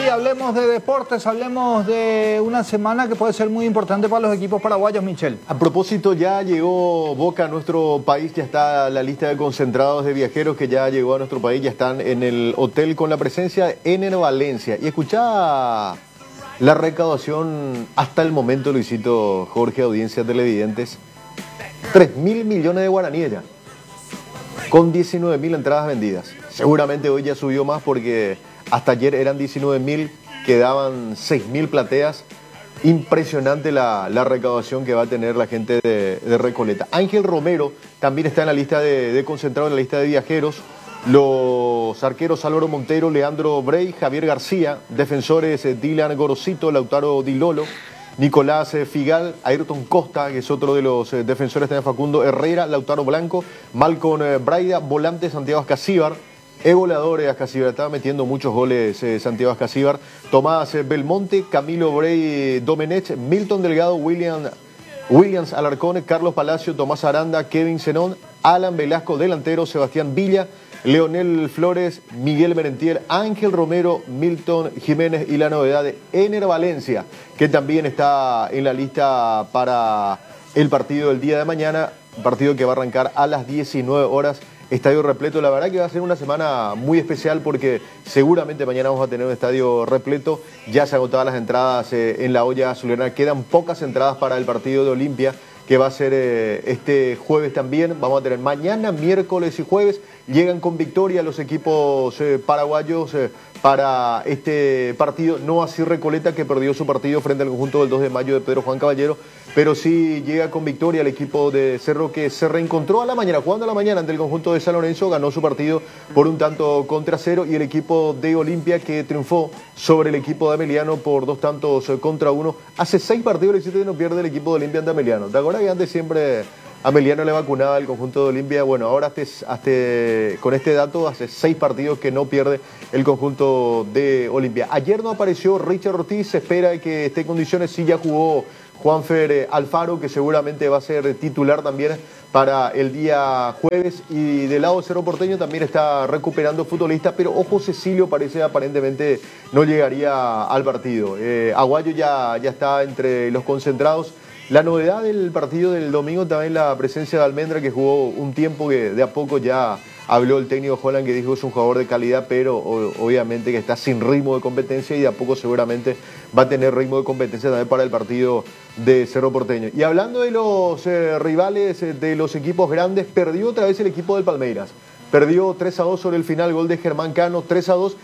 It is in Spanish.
sí, hablemos de deportes, hablemos de una semana que puede ser muy importante para los equipos paraguayos, Michel. A propósito, ya llegó Boca a nuestro país, ya está la lista de concentrados de viajeros que ya llegó a nuestro país, ya están en el hotel con la presencia de Ener Valencia. Y escuchá la recaudación hasta el momento, Luisito, Jorge, audiencia televidentes, 3.000 millones de guaraníes ya, con 19.000 entradas vendidas. Seguramente hoy ya subió más porque hasta ayer eran 19.000, quedaban 6.000 plateas. Impresionante la recaudación que va a tener la gente de Recoleta. Ángel Romero también está en la lista de concentrados, en la lista de viajeros. Los arqueros Álvaro Montero, Leandro Brey, Javier García, defensores Dylan Gorosito, Lautaro Di Lolo, Nicolás Figal, Ayrton Costa, que es otro de los defensores, también Facundo Herrera, Lautaro Blanco, Malcolm Braida, volante Santiago Ascasíbar, goleadores Ascasíbar, estaba metiendo muchos goles Santiago Ascasíbar, Tomás Belmonte, Camilo Brey Domenech, Milton Delgado, Williams Alarcón, Carlos Palacio, Tomás Aranda, Kevin Zenón, Alan Velasco, delantero, Sebastián Villa, Leonel Flores, Miguel Merentiel, Ángel Romero, Milton Jiménez y la novedad de Ener Valencia, que también está en la lista para el partido del día de mañana, partido que va a arrancar a las 19 horas. Estadio repleto, la verdad que va a ser una semana muy especial porque seguramente mañana vamos a tener un estadio repleto. Ya se agotaban las entradas en la olla azulgrana, quedan pocas entradas para el partido de Olimpia, que va a ser este jueves también. Vamos a tener mañana, miércoles y jueves. Llegan con victoria los equipos paraguayos para este partido. No así Recoleta, que perdió su partido frente al conjunto del 2 de mayo de Pedro Juan Caballero, pero sí llega con victoria el equipo de Cerro, que se reencontró a la mañana, jugando a la mañana ante el conjunto de San Lorenzo, ganó su partido por 1-0, y el equipo de Olimpia, que triunfó sobre el equipo de Ameliano por 2-1. Hace 6 partidos que no pierde el equipo de Olimpia ante Ameliano. ¿Te acuerdas que antes siempre Ameliano le vacunaba al conjunto de Olimpia? Bueno, ahora con este dato, hace 6 partidos que no pierde el conjunto de Olimpia. Ayer no apareció Richard Ortiz, se espera que esté en condiciones. Sí, ya jugó Juanfer Alfaro, que seguramente va a ser titular también para el día jueves. Y del lado de Cerro Porteño también está recuperando futbolista, pero ojo, Cecilio aparentemente no llegaría al partido. Aguayo ya está entre los concentrados. La novedad del partido del domingo también la presencia de Almendra, que jugó un tiempo, que de a poco ya habló el técnico Holland, que dijo que es un jugador de calidad, pero obviamente que está sin ritmo de competencia, y de a poco seguramente va a tener ritmo de competencia también para el partido de Cerro Porteño. Y hablando de los rivales de los equipos grandes, perdió otra vez el equipo del Palmeiras. Perdió 3-2 sobre el final, gol de Germán Cano, 3-2,